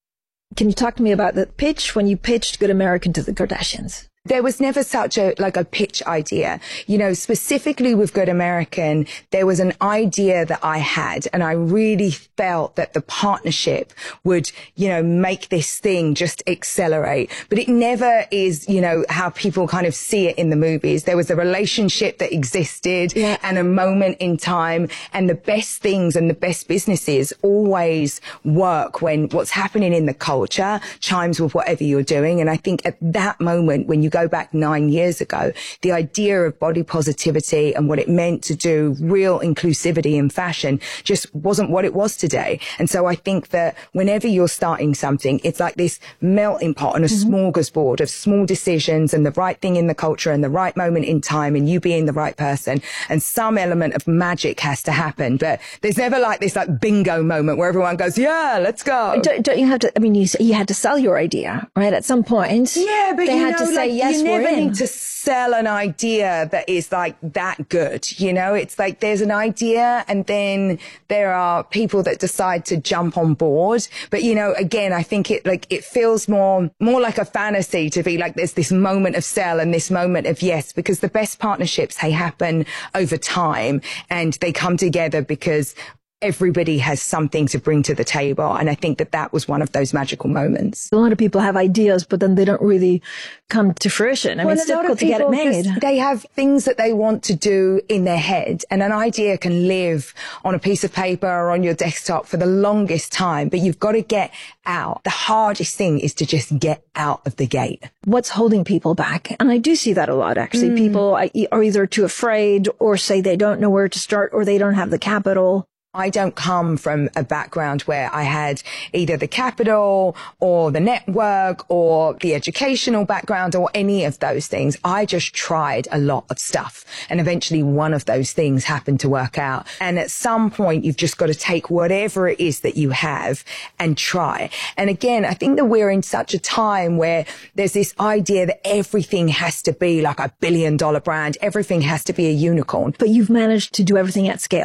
Can you talk to me about the pitch when you pitched Good American to the Kardashians?
There was never such a, like a pitch idea. You know, specifically with Good American, there was an idea that I had, and I really felt that the partnership would, you know, make this thing just accelerate. But it never is, you know, how people kind of see it in the movies. There was a relationship that existed yeah. and a moment in time, and the best things and the best businesses always work when what's happening in the culture chimes with whatever you're doing. And I think at that moment, when you go back nine years ago, the idea of body positivity and what it meant to do real inclusivity in fashion just wasn't what it was today. And so I think that whenever you're starting something, it's like this melting pot and a mm-hmm. smorgasbord of small decisions and the right thing in the culture and the right moment in time and you being the right person, and some element of magic has to happen. But there's never like this like bingo moment where everyone goes, yeah, let's go.
Don't, don't you have to, I mean, you, you had to sell your idea, right? At some point.
Yeah, but
they
you
had
know,
to say,
like,
yes,
you never
we're in.
need to sell an idea that is like that good. You know, it's like there's an idea and then there are people that decide to jump on board. But, you know, again, I think it like it feels more, more like a fantasy to be like there's this moment of sell and this moment of yes, because the best partnerships, they happen over time and they come together because everybody has something to bring to the table. And I think that that was one of those magical moments.
A lot of people have ideas, but then they don't really come to fruition. I
well,
mean, it's difficult to get it made.
Just, they have things that they want to do in their head. And an idea can live on a piece of paper or on your desktop for the longest time, but you've got to get out. The hardest thing is to just get out of the gate.
What's holding people back? And I do see that a lot, actually. Mm. People are either too afraid or say they don't know where to start or they don't have the capital.
I don't come from a background where I had either the capital or the network or the educational background or any of those things. I just tried a lot of stuff and eventually one of those things happened to work out. And at some point, you've just got to take whatever it is that you have and try. And again, I think that we're in such a time where there's this idea that everything has to be like a billion dollar brand. Everything has to be a unicorn.
But you've managed to do everything at scale.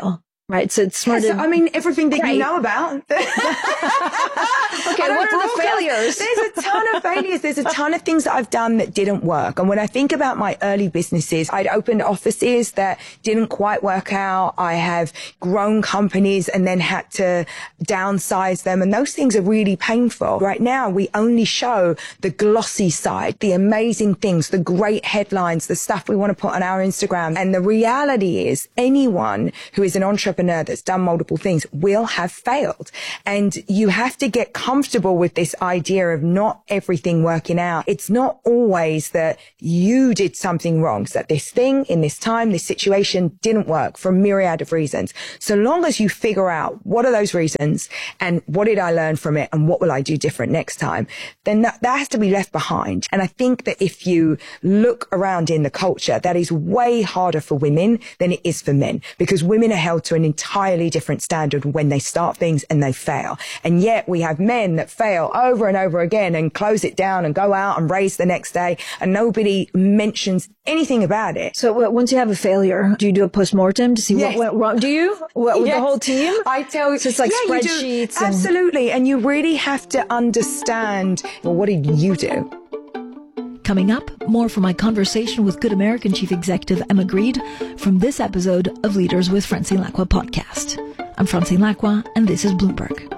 right? So it's smarter.
Yes, I mean, everything that
right.
you know about.
Okay, what are the failures?
There's a ton of failures. There's a ton of things that I've done that didn't work. And when I think about my early businesses, I'd opened offices that didn't quite work out. I have grown companies and then had to downsize them. And those things are really painful. Right now, we only show the glossy side, the amazing things, the great headlines, the stuff we want to put on our Instagram. And the reality is anyone who is an entrepreneur that's done multiple things will have failed. And you have to get comfortable with this idea of not everything working out. It's not always that you did something wrong. It's that this thing in this time, this situation didn't work for a myriad of reasons. So long as you figure out what are those reasons and what did I learn from it and what will I do different next time, then that, that has to be left behind. And I think that if you look around in the culture, that is way harder for women than it is for men, because women are held to an entirely different standard when they start things and they fail. And yet we have men that fail over and over again and close it down and go out and raise the next day, and nobody mentions anything about it.
So once you have a failure, do you do a postmortem to see
yes.
what went wrong? Do you? What, with
yes.
the whole team?
I tell you.
So it's like
yeah,
spreadsheets.
And absolutely. And you really have to understand, well, what did you do?
Coming up, more from my conversation with Good American Chief Executive Emma Grede from this episode of Leaders with Francine Lacqua podcast. I'm Francine Lacqua, and this is Bloomberg.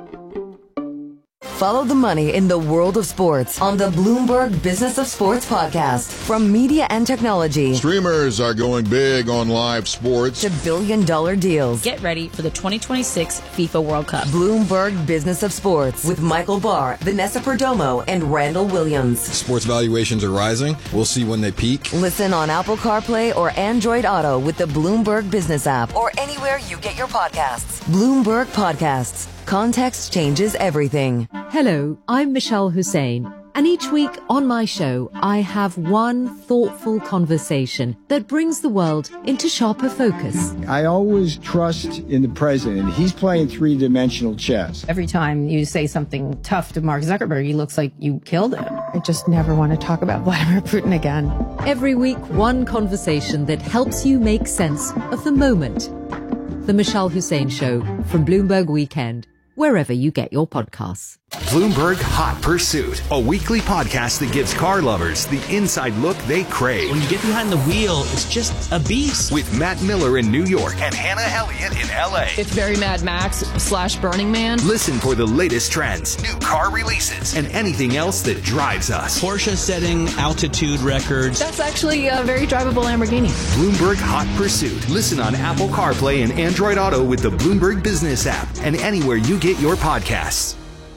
Follow the money in the world of sports on the Bloomberg Business of Sports podcast. From media and technology.
Streamers are going big on live sports.
To billion dollar deals.
Get ready for the twenty twenty-six FIFA World Cup.
Bloomberg Business of Sports with Michael Barr, Vanessa Perdomo, and Randall Williams.
Sports valuations are rising. We'll see when they peak.
Listen on Apple CarPlay or Android Auto with the Bloomberg Business app or anywhere you get your podcasts. Bloomberg Podcasts. Context changes everything.
Hello, I'm Michelle Hussein, and each week on my show, I have one thoughtful conversation that brings the world into sharper focus.
I always trust in the president. He's playing three-dimensional chess.
Every time you say something tough to Mark Zuckerberg, he looks like you killed him. I just never want to talk about Vladimir Putin again.
Every week, one conversation that helps you make sense of the moment. The Michelle Hussein Show from Bloomberg Weekend, wherever you get your podcasts.
Bloomberg Hot Pursuit, a weekly podcast that gives car lovers the inside look they crave.
When you get behind the wheel, it's just a beast.
With Matt Miller in New York and Hannah Elliott in L A.
It's very Mad Max slash Burning Man.
Listen for the latest trends, new car releases, and anything else that drives us.
Porsche setting altitude records.
That's actually a very drivable Lamborghini.
Bloomberg Hot Pursuit. Listen on Apple CarPlay and Android Auto with the Bloomberg Business app and anywhere you get your podcasts.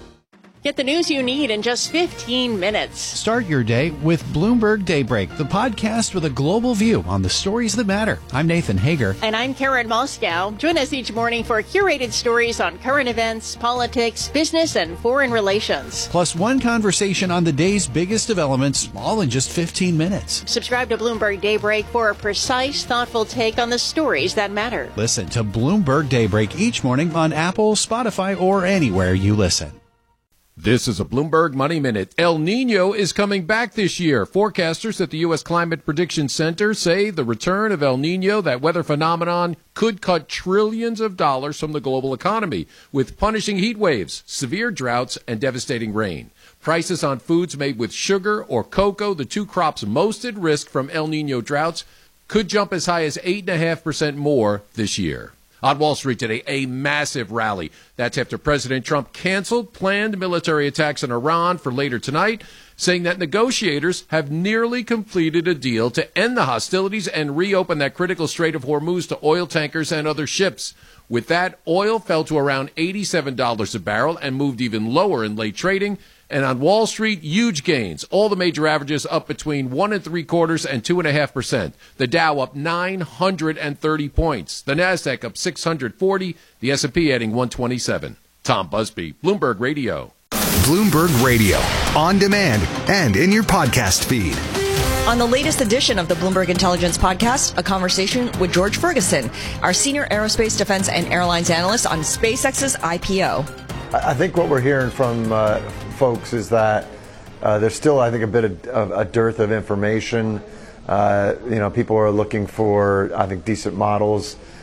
Get the news you need in just fifteen minutes.
Start your day with Bloomberg Daybreak, the podcast with a global view on the stories that matter. I'm Nathan Hager.
And I'm Karen Moscow. Join us each morning for curated stories on current events, politics, business, and foreign relations.
Plus one conversation on the day's biggest developments, all in just fifteen minutes.
Subscribe to Bloomberg Daybreak for a precise, thoughtful take on the stories that matter.
Listen to Bloomberg Daybreak each morning on Apple, Spotify, or anywhere you listen.
This is a Bloomberg Money Minute. El Nino is coming back this year. Forecasters at the U S Climate Prediction Center say the return of El Nino, that weather phenomenon, could cut trillions of dollars from the global economy with punishing heat waves, severe droughts, and devastating rain. Prices on foods made with sugar or cocoa, the two crops most at risk from El Nino droughts, could jump as high as eight point five percent more this year. On Wall Street today, a massive rally. That's after President Trump canceled planned military attacks on Iran for later tonight, saying that negotiators have nearly completed a deal to end the hostilities and reopen that critical Strait of Hormuz to oil tankers and other ships. With that, oil fell to around eighty-seven dollars a barrel and moved even lower in late trading. And on Wall Street, huge gains. All the major averages up between one and three quarters and two and a half percent. The Dow up nine hundred thirty points. The Nasdaq up six hundred forty. The S and P adding one twenty-seven. Tom Busby, Bloomberg Radio.
Bloomberg Radio, on demand and in your podcast feed.
On the latest edition of the Bloomberg Intelligence Podcast, a conversation with George Ferguson, our senior aerospace, defense, and airlines analyst on SpaceX's I P O.
I think what we're hearing from uh, folks is that uh, there's still, I think, a bit of, of a dearth of information. Uh, you know, people are looking for, I think, decent models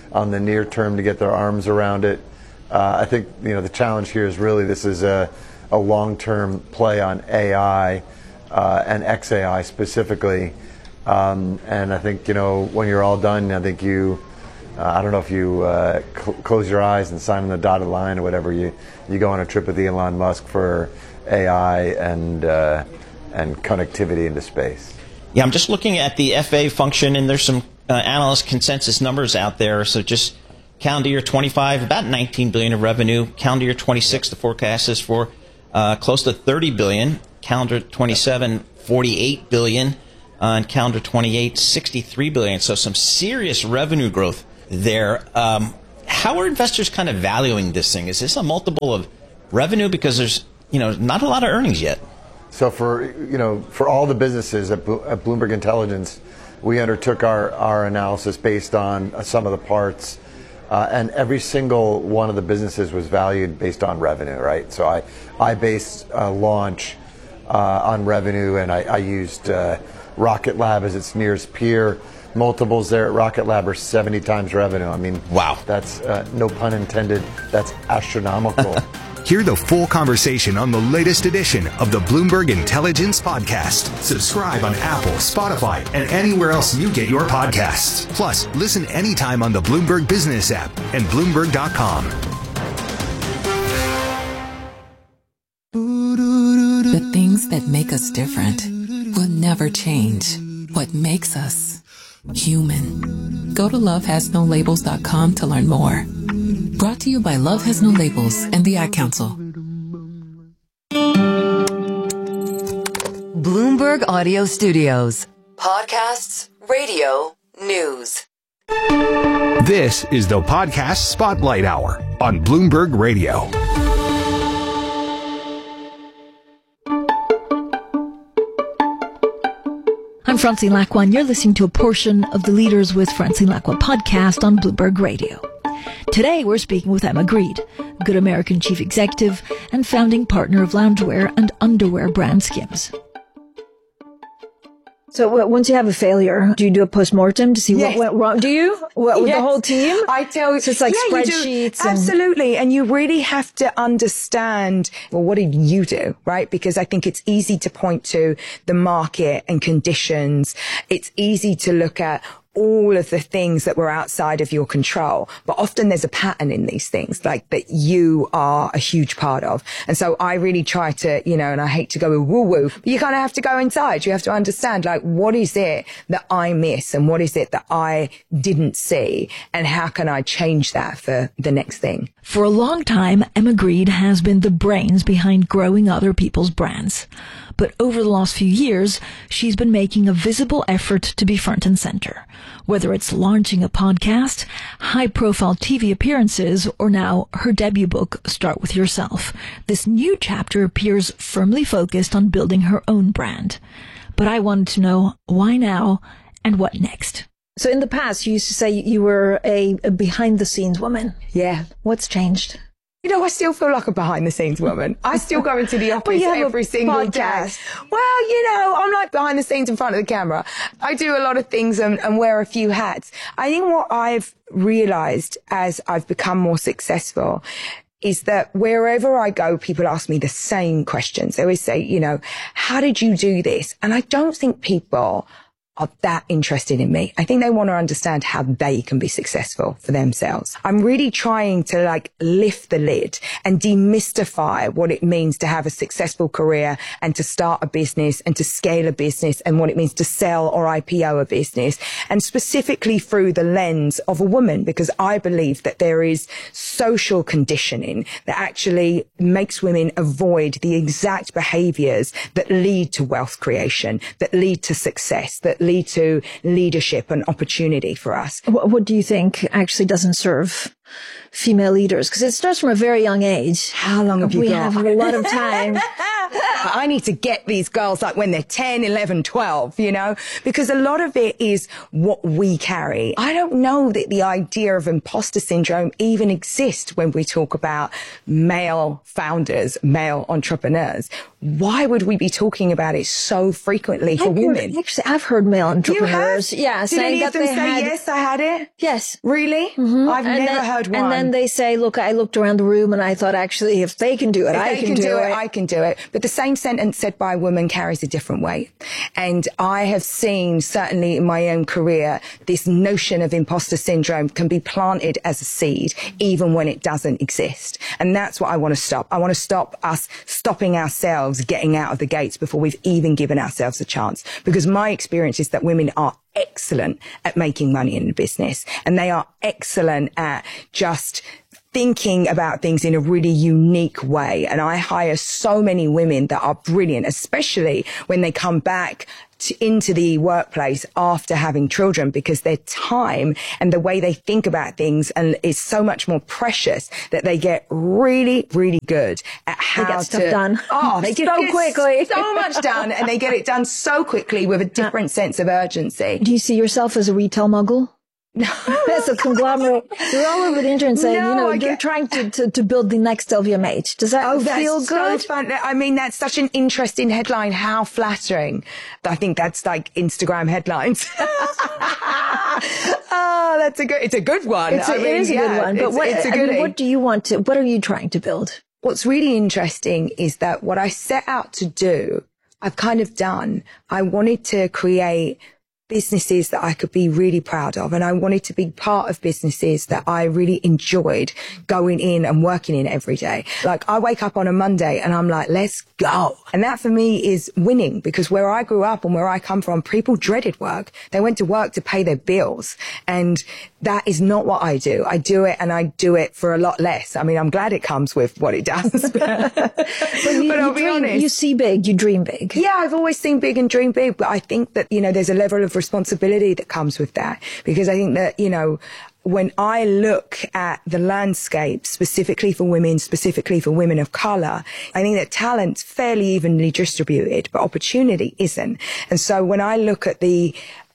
on the near term to get their arms around it. Uh, I think, you know, the challenge here is really this is a, a long-term play on A I uh, and X A I specifically. Um, and I think, you know, when you're all done, I think you, uh, I don't know if you uh, cl- close your eyes and sign on the dotted line or whatever, you, you go on a trip with Elon Musk for A I and, uh, and connectivity into space.
Yeah, I'm just looking at the F A function, and there's some uh, analyst consensus numbers out there. So just calendar year twenty-five, about nineteen billion dollars of revenue. Calendar year twenty-six, the forecast is for uh, close to thirty billion dollars. Calendar twenty-seven, forty-eight billion dollars. Uh, and calendar twenty-eight, sixty-three billion dollars. So some serious revenue growth there. Um, how are investors kind of valuing this thing? Is this a multiple of revenue? Because there's, you know, not a lot of earnings yet.
So for, you know, for all the businesses at, Blo- at Bloomberg Intelligence, we undertook our, our analysis based on uh, some of the parts, uh, and every single one of the businesses was valued based on revenue, right? So I, I based uh, launch uh, on revenue, and I, I used uh, Rocket Lab as its nearest peer. Multiples there at Rocket Lab are seventy times revenue. I mean,
wow.
That's, uh, no pun intended, that's astronomical.
Hear the full conversation on the latest edition of the Bloomberg Intelligence Podcast. Subscribe on Apple, Spotify, and anywhere else you get your podcasts. Plus, listen anytime on the Bloomberg Business app and Bloomberg dot com.
The things that make us different will never change. What makes us human. Go to love has no labels dot com to learn more. Brought to you by Love Has No Labels and the Ad Council.
Bloomberg Audio Studios. Podcasts, radio, news.
This is the Podcast Spotlight Hour on Bloomberg Radio.
I'm Francine Lacqua, and you're listening to a portion of the Leaders with Francine Lacqua podcast on Bloomberg Radio. Today, we're speaking with Emma Grede, Good American Chief Executive and founding partner of loungewear and underwear brand Skims. So once you have a failure, do you do a postmortem to see
yes.
what went wrong? Do you? What, with
yes.
the whole team?
I tell you.
So it's like
yeah,
spreadsheets.
And absolutely. And you really have to understand, well, what did you do, right? Because I think it's easy to point to the market and conditions. It's easy to look at all of the things that were outside of your control. But often there's a pattern in these things, like that you are a huge part of. And so I really try to, you know, and I hate to go woo woo, but you kind of have to go inside. You have to understand, like, what is it that I miss and what is it that I didn't see? And how can I change that for the next thing?
For a long time, Emma Grede has been the brains behind growing other people's brands. But over the last few years, she's been making a visible effort to be front and center. Whether it's launching a podcast, high-profile T V appearances, or now her debut book, Start With Yourself, this new chapter appears firmly focused on building her own brand. But I wanted to know why now and what next. So in the past, you used to say you were a, a behind-the-scenes woman.
Yeah.
What's changed?
You know, I still feel like a behind-the-scenes woman. I still go into the office every single podcast. day. Well, you know, I'm like behind the scenes in front of the camera. I do a lot of things and, and wear a few hats. I think what I've realized as I've become more successful is that wherever I go, people ask me the same questions. They always say, you know, how did you do this? And I don't think people are that interested in me. I think they want to understand how they can be successful for themselves. I'm really trying to like lift the lid and demystify what it means to have a successful career and to start a business and to scale a business and what it means to sell or I P O a business, and specifically through the lens of a woman, because I believe that there is social conditioning that actually makes women avoid the exact behaviors that lead to wealth creation, that lead to success, that lead to leadership and opportunity for us.
What, what do you think actually doesn't serve female leaders? Because it starts from a very young age.
How long have you
we
got?
We have a lot of time.
I need to get these girls like when they're ten, eleven, twelve, you know, because a lot of it is what we carry. I don't know that the idea of imposter syndrome even exists when we talk about male founders, male entrepreneurs. Why would we be talking about it so frequently for
I've
women?
Heard, actually, I've heard male entrepreneurs. Yeah,
Did
saying
any
that
of them
they
say,
had,
yes, I had it?
Yes.
Really?
Mm-hmm.
I've
and
never
then,
heard one.
And then they say, look, I looked around the room and I thought, actually, if they can do it,
if
I
they
can,
can
do,
do
it.
it. I can do it. But the same sentence said by a woman carries a different weight. And I have seen, certainly in my own career, this notion of imposter syndrome can be planted as a seed, even when it doesn't exist. And that's what I want to stop. I want to stop us stopping ourselves getting out of the gates before we've even given ourselves a chance. Because my experience is that women are excellent at making money in the business, and they are excellent at just thinking about things in a really unique way. And I hire so many women that are brilliant, especially when they come back to, into the workplace after having children, because their time and the way they think about things and is so much more precious that they get really, really good at how
they get stuff
to,
done.
Oh, they
so
get
quickly.
so much done, and they get it done so quickly with a different sense of urgency.
Do you see yourself as a retail mogul? No. That's a conglomerate. You're all over the internet saying, no, you know, I you're get... trying to, to, to build the next L V M H. Does that
oh,
feel
that's
good?
So fun. I mean, that's such an interesting headline. How flattering. I think that's like Instagram headlines. Oh, that's a good, it's a good one.
It's a,
I mean,
it is a
yeah,
good one. But
it's,
what,
it's a
I
good
mean, what do you want to, what are you trying to build?
What's really interesting is that what I set out to do, I've kind of done. I wanted to create businesses that I could be really proud of. And I wanted to be part of businesses that I really enjoyed going in and working in every day. Like I wake up on a Monday and I'm like, let's go. And that for me is winning, because where I grew up and where I come from, people dreaded work. They went to work to pay their bills. And that is not what I do. I do it, and I do it for a lot less. I mean, I'm glad it comes with what it does. but,
but, you,
but I'll
you
be
dream,
honest.
You see big, you dream big.
Yeah, I've always seen big and dream big, but I think that, you know, there's a level of responsibility that comes with that, because I think that, you know, when I look at the landscape specifically for women, specifically for women of color, I think that talent's fairly evenly distributed, but opportunity isn't. And so when I look at the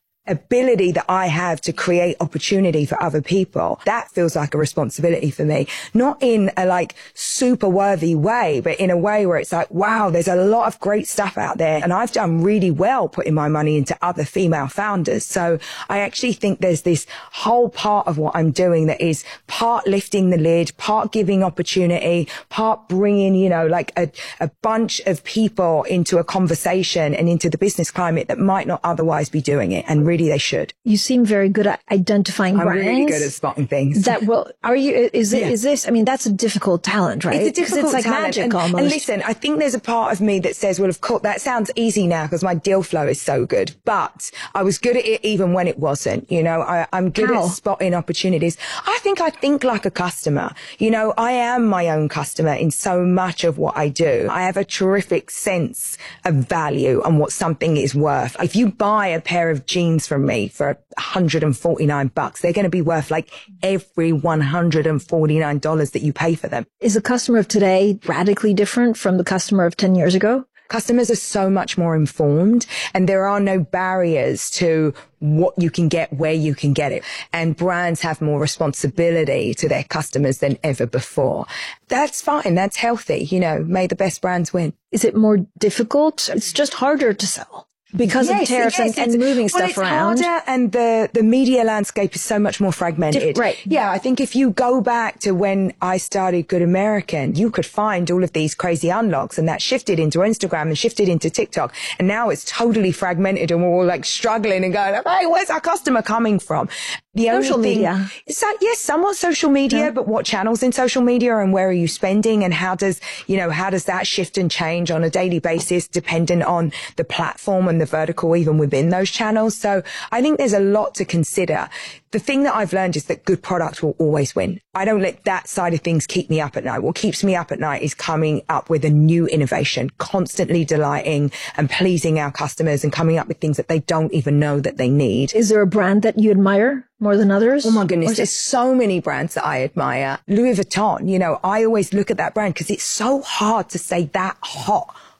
ability that I have to create opportunity for other people, that feels like a responsibility for me. Not in a like super worthy way, but in a way where it's like, wow, there's a lot of great stuff out there. And I've done really well putting my money into other female founders. So I actually think there's this whole part of what I'm doing that is part lifting the lid, part giving opportunity, part bringing, you know, like a, a bunch of people into a conversation and into the business climate that might not otherwise be doing it. And really they should.
You seem very good at identifying
I'm
brands.
I'm really good at spotting things.
That will, are you, is it,
yeah.
is this, I mean, that's a difficult talent, right?
It's a difficult
it's like
talent.
magic
and,
almost.
And listen, I think there's a part of me that says, well, of course, that sounds easy now because my deal flow is so good, but I was good at it even when it wasn't. You know, I, I'm good
How?
at spotting opportunities. I think I think like a customer. You know, I am my own customer in so much of what I do. I have a terrific sense of value and what something is worth. If you buy a pair of jeans from me for one hundred forty-nine bucks, they're going to be worth like every one hundred forty-nine dollars that you pay for them.
Is the customer of today radically different from the customer of ten years ago?
Customers are so much more informed, and there are no barriers to what you can get, where you can get it. And brands have more responsibility to their customers than ever before. That's fine. That's healthy. You know, may the best brands win.
Is it more difficult? It's just harder to sell. Because yes, of tariffs yes, and, and moving
well,
stuff
it's
around.
Harder, and the, the media landscape is so much more fragmented.
Dif- right.
Yeah, I think if you go back to when I started Good American, you could find all of these crazy unlocks, and that shifted into Instagram and shifted into TikTok. And now it's totally fragmented, and we're all like struggling and going, hey, where's our customer coming from? The
social
only thing,
media.
It's like, yes, somewhat social media, yeah. But what channels in social media, and where are you spending, and how does, you know, how does that shift and change on a daily basis dependent on the platform and the vertical even within those channels? So I think there's a lot to consider. The thing that I've learned is that good product will always win. I don't let that side of things keep me up at night. What keeps me up at night is coming up with a new innovation, constantly delighting and pleasing our customers and coming up with things that they don't even know that they need.
Is there a brand that you admire more than others?
Oh my goodness, there's so many brands that I admire. Louis Vuitton, you know, I always look at that brand because it's so hard to say that hot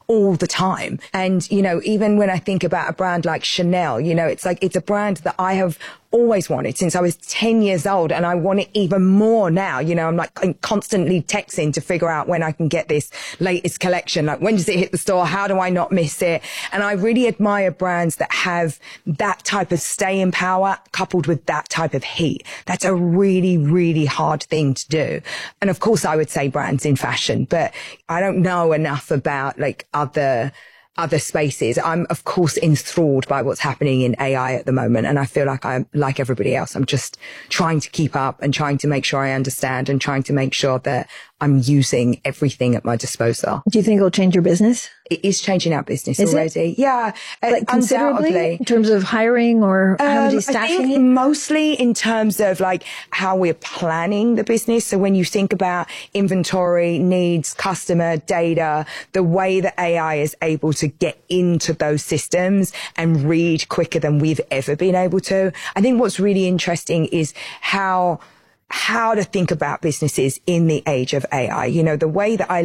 all the time. And, you know, even when I think about a brand like Chanel, you know, it's like, it's a brand that I have always wanted since I was ten years old, and I want it even more now. You know, I'm like I'm constantly texting to figure out when I can get this latest collection. Like, when does it hit the store? How do I not miss it? And I really admire brands that have that type of staying power coupled with that type of heat. That's a really, really hard thing to do. And of course, I would say brands in fashion, but I don't know enough about like other other spaces. I'm, of course, enthralled by what's happening in A I at the moment. And I feel like I'm like everybody else. I'm just trying to keep up and trying to make sure I understand and trying to make sure that I'm using everything at my disposal.
Do you think it'll change your business?
It is changing our business
is
already.
It?
Yeah.
Like considerably in terms of hiring or
um,
how do you staffing?
I think mostly in terms of like how we're planning the business. So when you think about inventory, needs, customer data, the way that A I is able to get into those systems and read quicker than we've ever been able to. I think what's really interesting is how how to think about businesses in the age of A I. You know, the way that I